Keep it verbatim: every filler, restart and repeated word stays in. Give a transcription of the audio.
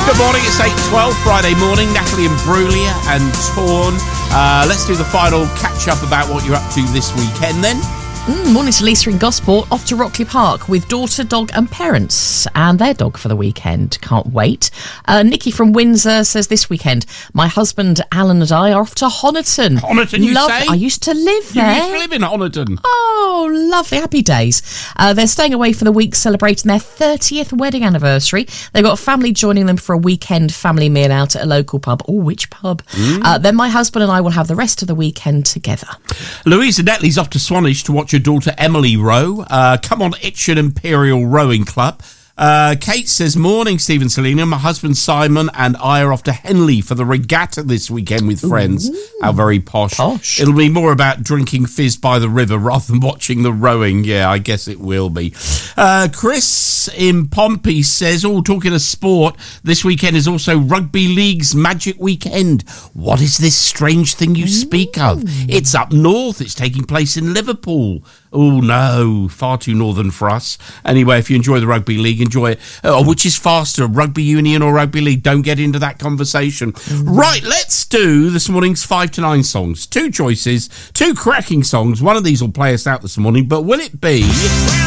Good morning, it's eight twelve, Friday morning. Natalie and Brulia and Torn. Uh, let's do the final catch-up about what you're up to this weekend then. Mm, morning to Lisa in Gosport, off to Rockley Park with daughter, dog and parents and their dog for the weekend. Can't wait. Uh, Nikki from Windsor says this weekend, my husband Alan and I are off to Honiton. Honiton, you Love, say? I used to live You there. used to live in Honiton. Oh, lovely. Happy days. Uh, they're staying away for the week celebrating their thirtieth wedding anniversary. They've got a family joining them for a weekend family meal out at a local pub. Oh, which pub? Mm. Uh, then my husband and I will have the rest of the weekend together. Louisa Netley's off to Swanage to watch her daughter Emily row. Uh, come on, Itchen Imperial Rowing Club. Uh, Kate says, morning, Stephen Selina. My husband Simon and I are off to Henley for the regatta this weekend with friends. Ooh. How very posh. posh. It'll be more about drinking fizz by the river rather than watching the rowing. Yeah, I guess it will be. Uh, Chris in Pompey says, oh, talking of sport, this weekend is also Rugby League's Magic Weekend. What is this strange thing you speak of? It's up north. It's taking place in Liverpool. Oh, no, far too northern for us. Anyway, if you enjoy the Rugby League, enjoy it. Oh, which is faster, Rugby Union or Rugby League? Don't get into that conversation. Mm. Right, let's do this morning's five to nine songs. Two choices, two cracking songs. One of these will play us out this morning, but will it be...